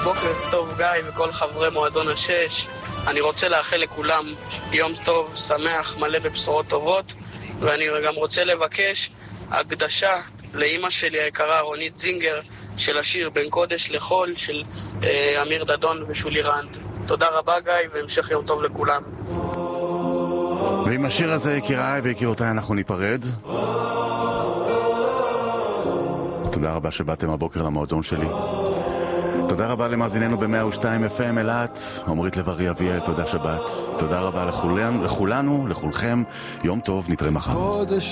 בוקר טוב גיא וכל חברי מועדון השש. אני רוצה לאחל לכולם יום טוב, שמח, מלא בבשורות טובות, ואני גם רוצה לבקש הקדשה לאמא שלי היקרה רונית זינגר של השיר בין קודש לחול של אמיר דדון ושולי רנד. תודה רבה גיא והמשך יום טוב לכולם. ועם השיר הזה יקיריי ויקירותיי אנחנו ניפרד. תודה רבה שבאתם הבוקר למועדון שלי. תודה רבה למאזיננו ב-102 FM אלת, עמרית לב-ארי אביאל, תודה שבת. תודה רבה לכולנו, לכולכם, יום טוב, נתראה מחר.